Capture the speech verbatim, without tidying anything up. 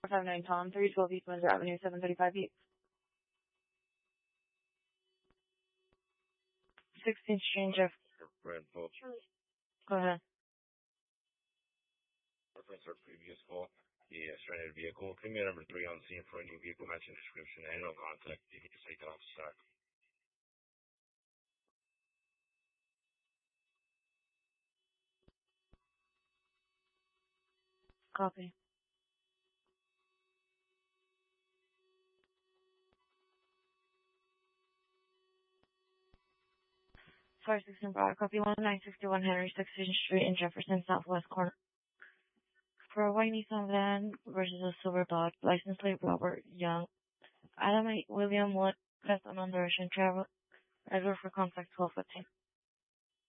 five nine Tom, three twelve East Windsor Avenue, seven thirty-five East. sixteenth Street, Jeff. Brand Paul. Go ahead. Reference our previous call. The uh, stranded vehicle. Premium number three on scene for a new vehicle matching description and no contact. You can just take it off stock. Copy. Fire sixteen Broad, copy one nine six one Henry sixteenth Street in Jefferson, Southwest corner. For a white Nissan van versus a silver Dodge, license plate Robert Young. Adam eight William Wood, Best unknown direction travel. Edward for contact twelve fifteen.